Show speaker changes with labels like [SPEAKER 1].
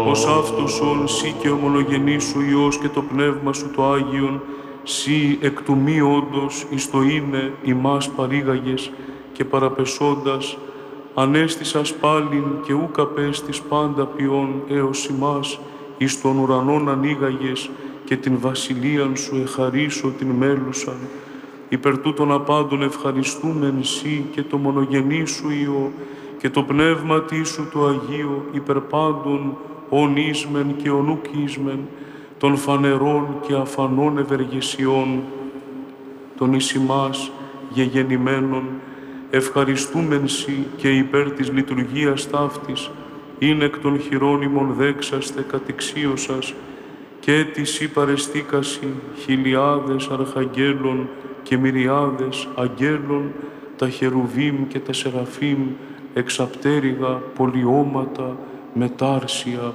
[SPEAKER 1] Ως αυτοσον σύ και ομολογενής σου Υιός και το Πνεύμα σου το Άγιον, σύ εκ του μη όντως εις το είναι ημάς παρήγαγες και παραπεσόντας, ανέστησας πάλιν και ούκ απέστης πάντα ποιόν έως ημάς, εις των ουρανών ανοίγαγες και την βασιλείαν σου εχαρίσω την μέλουσαν. Υπερ τούτων απάντων ευχαριστούμεν σύ και το μονογενή σου Υιό και το Πνεύματί σου το Αγίο υπερ πάντων ον ίσμεν και ον ουκ ίσμεν, των φανερών και αφανών ευεργεσιών, των εις ημάς γεγεννημένων, ευχαριστούμεν σοι και υπέρ της λειτουργίας ταύτης, είναι εκ των χειρόνιμων δέξαστε κατηξίωσας, και της ή παρεστήκασι χιλιάδες αρχαγγέλων και μυριάδες αγγέλων, τα χερουβίμ και τα σεραφείμ, εξαπτέρυγα πολιώματα, μετάρσια,